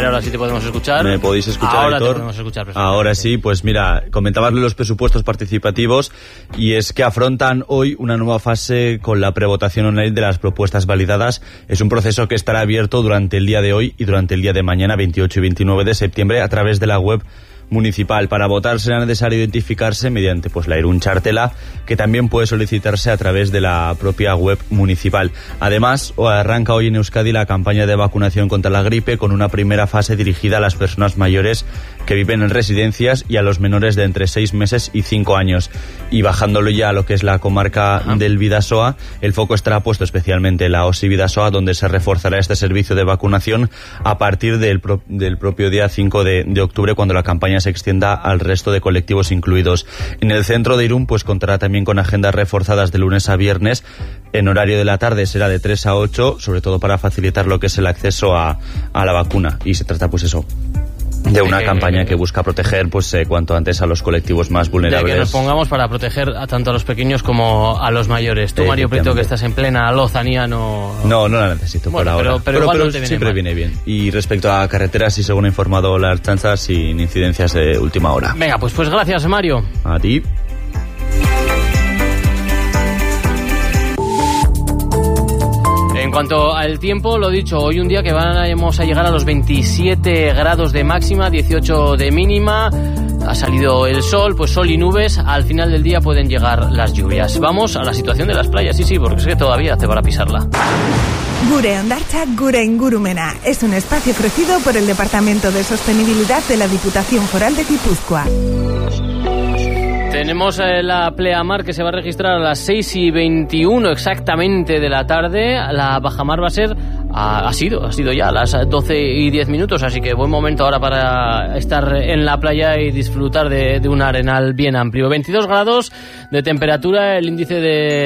ahora sí te podemos escuchar. ¿Me podéis escuchar, ahora Aitor? Te podemos escuchar perfectamente. Ahora sí, pues mira, comentabas los presupuestos participativos y es que afrontan hoy una nueva fase con la prevotación online de las propuestas validadas. Es un proceso que estará abierto durante el día de hoy y durante el día de mañana, 28 y 29 de septiembre, a través de la web municipal. Para votar será necesario identificarse mediante la Irún Txartela, que también puede solicitarse a través de la propia web municipal. Además, arranca hoy en Euskadi la campaña de vacunación contra la gripe, con una primera fase dirigida a las personas mayores que viven en residencias y a los menores de entre 6 meses y 5 años. Y bajándolo ya a lo que es la comarca del Bidasoa, el foco estará puesto especialmente en la OSI Bidasoa, donde se reforzará este servicio de vacunación a partir del propio día 5 de octubre, cuando la campaña se extienda al resto de colectivos incluidos. En el centro de Irún contará también con agendas reforzadas de lunes a viernes. En horario de la tarde será de 3 a 8, sobre todo para facilitar lo que es el acceso a la vacuna. Y se trata de una campaña que busca proteger cuanto antes a los colectivos más vulnerables. De que nos pongamos para proteger tanto a los pequeños como a los mayores. Tú, Mario Prieto, que estás en plena lozanía, no la necesito por ahora. Pero siempre viene bien. Y respecto a carreteras, y según ha informado la Ertzaintza, sin incidencias de última hora. Venga, pues gracias, Mario. A ti. En cuanto al tiempo, lo dicho, hoy un día que vamos a llegar a los 27 grados de máxima, 18 de mínima. Ha salido el sol, sol y nubes. Al final del día pueden llegar las lluvias. Vamos a la situación de las playas, sí, porque es que todavía hace para pisarla. Gure Hondartza, Gure Ingurumena. Es un espacio ofrecido por el Departamento de Sostenibilidad de la Diputación Foral de Guipúzcoa. Tenemos la pleamar que se va a registrar a las 6:21 exactamente de la tarde. La bajamar va a ser, ha sido ya a las 12:10, así que buen momento ahora para estar en la playa y disfrutar de un arenal bien amplio. 22 grados de temperatura, el índice de